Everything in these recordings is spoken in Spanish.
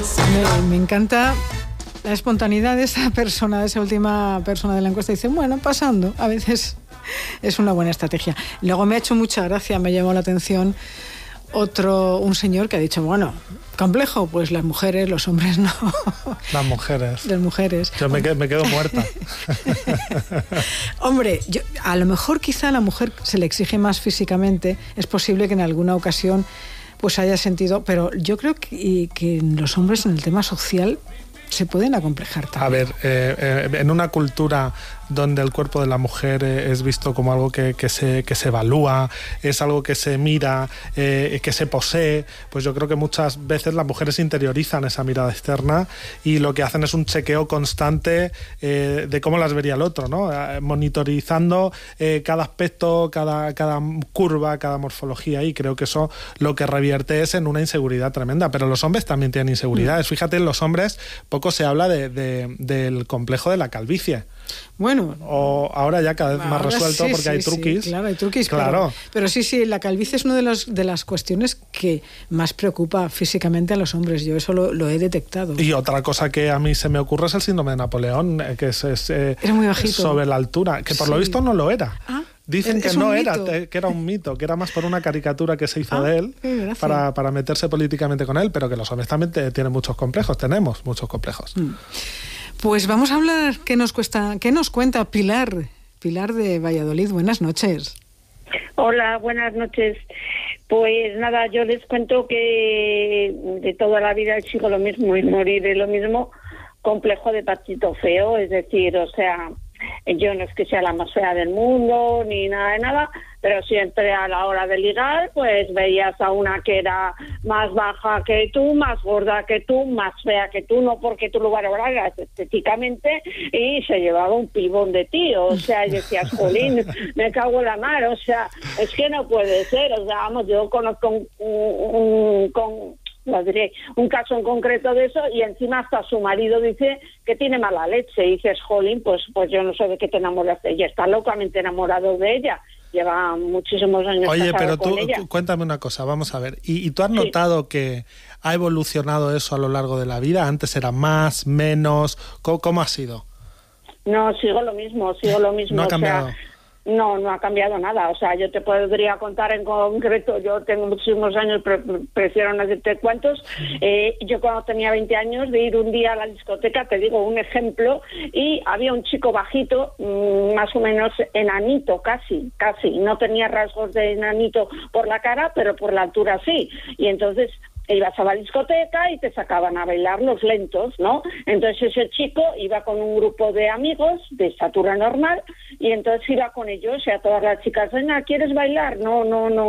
Me encanta la espontaneidad de esa persona, de esa última persona de la encuesta. Dice, bueno, pasando, a veces es una buena estrategia. Luego me ha hecho mucha gracia, me llamó la atención un señor que ha dicho, bueno, complejo, pues las mujeres, los hombres no. Las mujeres. Las mujeres. Yo me quedo muerta. Hombre, a lo mejor quizá a la mujer se le exige más físicamente, es posible que en alguna ocasión pues haya sentido, pero yo creo que los hombres en el tema social se pueden acomplejar también. A ver, en una cultura donde el cuerpo de la mujer es visto como algo que se evalúa, es algo que se mira, que se posee, pues yo creo que muchas veces las mujeres interiorizan esa mirada externa y lo que hacen es un chequeo constante de cómo las vería el otro, ¿no? Monitorizando cada aspecto, cada curva, cada morfología, y creo que eso lo que revierte es en una inseguridad tremenda. Pero los hombres también tienen inseguridades. Fíjate, en los hombres poco se habla del complejo de la calvicie. Bueno, o ahora ya cada vez más resuelto, porque hay truquis. Sí, claro, hay truquis, claro. Pero sí, la calvicie es una de las cuestiones que más preocupa físicamente a los hombres. Yo eso lo he detectado. Y otra cosa que a mí se me ocurre es el síndrome de Napoleón, que era muy bajito. Sobre la altura, que por lo visto no lo era. Dicen que no era, que era un mito, que era más por una caricatura que se hizo de él para meterse políticamente con él, pero que los hombres también tienen muchos complejos, tenemos muchos complejos. Pues vamos a hablar, ¿qué nos cuenta Pilar de Valladolid? Buenas noches. Hola, buenas noches. Pues nada, yo les cuento que de toda la vida sigo lo mismo y moriré lo mismo, complejo de patito feo, es decir, o sea, yo no es que sea la más fea del mundo ni nada de nada, pero siempre a la hora de ligar pues veías a una que era más baja que tú, más gorda que tú, más fea que tú, no porque tú lo valoraras estéticamente, y se llevaba un pibón de ti, o sea, y decías, jolín, me cago en la mar, o sea, es que no puede ser, o sea, vamos, yo conozco un caso en concreto de eso, y encima hasta su marido dice que tiene mala leche, y dices, jolín, pues yo no sé de qué te enamoraste, ella está locamente enamorado de ella, lleva muchísimos años Oye, pero con ella. Cuéntame una cosa, vamos a ver, ¿y tú has notado que ha evolucionado eso a lo largo de la vida? ¿Antes era más, menos? ¿Cómo ha sido? No, sigo lo mismo. ¿No ha cambiado? O sea, no ha cambiado nada. O sea, yo te podría contar en concreto, yo tengo muchísimos años, prefiero no decirte cuántos. Yo cuando tenía 20 años, de ir un día a la discoteca, te digo un ejemplo, y había un chico bajito, más o menos enanito, casi, no tenía rasgos de enanito por la cara, pero por la altura sí. Y entonces ibas a la discoteca y te sacaban a bailar los lentos, ¿no? Entonces ese chico iba con un grupo de amigos de estatura normal, y entonces iba con ellos, y a todas las chicas, venga, ¿quieres bailar? No.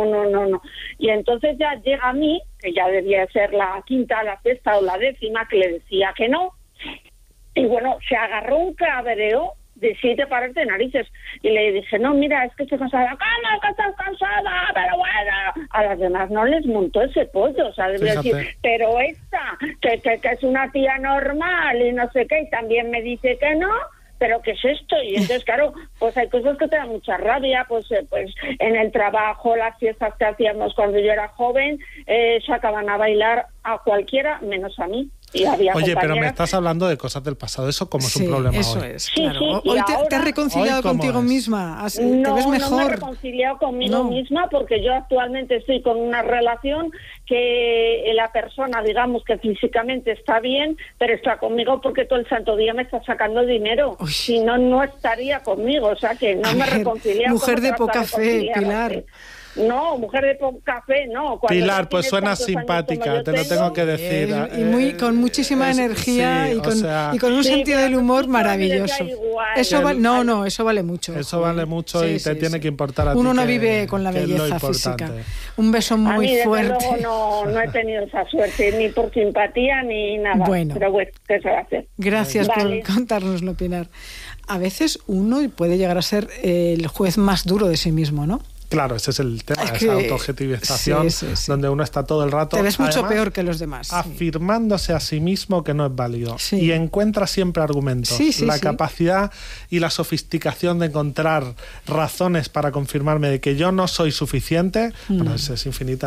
Y entonces ya llega a mí, que ya debía ser la quinta, la sexta o la décima, que le decía que no, y bueno, se agarró un cabreo de 7 pares de narices, y le dije, no, mira, es que estoy cansada. ¿Cómo que estás cansada? Pero bueno, a las demás no les montó ese pollo, o sea, debía decir, pero esta, que es una tía normal y no sé qué, y también me dice que no, pero ¿qué es esto? Y entonces, claro, pues hay cosas que te dan mucha rabia, pues en el trabajo, las fiestas que hacíamos cuando yo era joven, sacaban a bailar a cualquiera, menos a mí. Oye, pero me estás hablando de cosas del pasado, ¿eso cómo es un problema eso hoy? Es, claro. Sí, hoy te has reconciliado contigo misma, ¿te ves mejor? No me he reconciliado conmigo misma, porque yo actualmente estoy con una relación que la persona, digamos que físicamente está bien, pero está conmigo porque todo el santo día me está sacando dinero. Uy. Si no, no estaría conmigo, o sea que no me he reconciliado. Mujer de poca fe, Pilar. No, mujer de poca fe, no. Pilar, pues suena simpática, te lo tengo que decir. Y con muchísima energía, sí, y con un sentido del humor maravilloso. Eso eso vale mucho. Eso vale mucho y te tiene que importar a ti. Uno no vive con la belleza física. Un beso muy fuerte. Desde luego no he tenido esa suerte, ni por simpatía ni nada. Bueno, pero bueno, ¿qué se va a hacer? Gracias por contárnoslo, Pilar. A veces uno puede llegar a ser el juez más duro de sí mismo, ¿no? Claro, ese es el tema, esa autoobjetivización, donde uno está todo el rato... Te ves mucho peor que los demás. Afirmándose a sí mismo que no es válido. Sí. Y encuentra siempre argumentos. La capacidad y la sofisticación de encontrar razones para confirmarme de que yo no soy suficiente, bueno, es infinita.